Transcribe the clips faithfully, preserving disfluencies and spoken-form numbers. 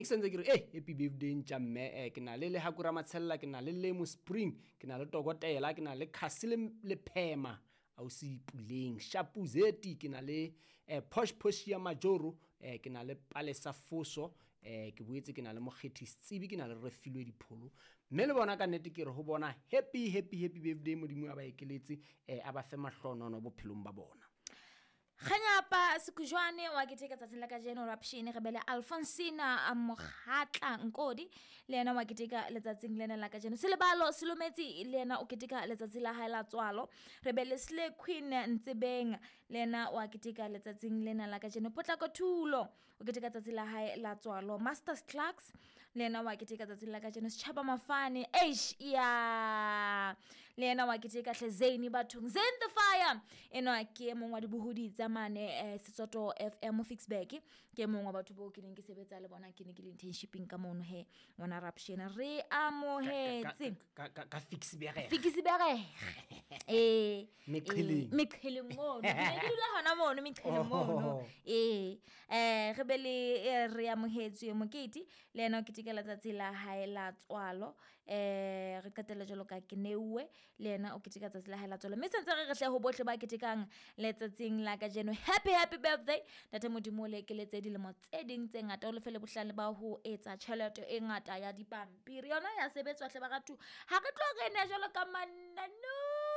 ke sentse ke re eh happy birthday ntjamme eh ke na le le Hakura Matshella ke na le Lemo Spring ke na le Tokotela ke na le Khasile le Phema au si puleng Shapuzeti ke na le eh, Posh Posh ya Majoro eh, ke na le Palesa Foso eh, ke boetse ke na le Mokgethi Tsibi ke na le Refilwe Dipholo mme le bona ka nnete ke re ho bona happy happy happy birthday modimo a ba ekeletse eh, a ba fe mahlonono bophelong ba bona. Khanyapa sikujwane wa kiteka tsatsing la kajeno rapshini rebele Alfonsina Amokhatla Nkodi le yena wa kiteka letsatsing lena la kajeno Silebalo Silometse le yena o kiteka letsatsi la hae la tswalo rebele Sle Queen Ntsebeng le yena wa kiteka letsatsing lena la kajeno Potlako Thulo o kiteka tsatsi la hae la tswalo Masters Clarks le yena wa kiteka tsatsi la kajeno Chaba Mafane eish ya le yena wa kiteka Hlezeni Bathung Zen the Fire eno ke mongwa dibohudi tsa mane eh, Sesotho F M Fixback ke mongwe wa batho bo ke neng ke sebetsa le bona ke ne ke le internshiping ka mono he ngwana Rapshena re amohetse ka ka ka Fixback Fixback eh Meqheleng Meqheleng mono ke dula hona mono Meqheleng mono eh eh re bele re amohetse moketi le ena ke tikela tsatsi la hae la tswalo eh re qetela jalo ka Kenewe le ena o ketika tsatsi la hae la tswalo mme sentse re rehle ho bohle ba ketikang le tsatsing la ka happy happy birthday Tate Modimo le keletse dilemo tse ding tse ngata o le fele bohlale ba ho etsa tjhelete e ngata ya dipampiri yona ya sebetswa hle ba rathu ha re tlo re ne jalo ka manano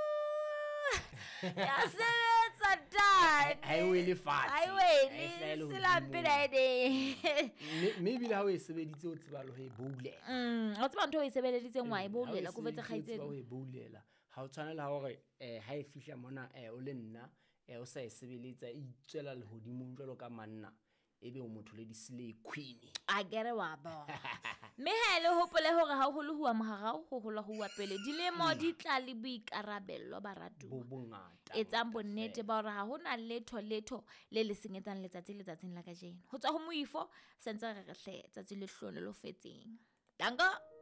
ya sebetsa dad ai wele fatshe ai wele silampe dade maybe la ho e sebeditse o tseba le ho e boulela mm o tseba ntho o e sebeleditse ngwa e boulela go vetse khaitse o e boulela ha o tshwanela hore eh ha e fihla mona eh o le nna e o sa e sebeletsa e tswela le hodimo jwalo ka manna ebe o motho le di Slay Queen a gere wa ba me hele hopole hore ha ho le huwa moharao ho hola huwa pele dilemo di tla le boikarabello ba ratu bo bongata e tsa bonnete ba hore ha hona letho letho le le senyetsang letsatsi letsatsing la kajeno ho tswa ho moifo sentse re re hle tsatsi le hlone lo fetseng dango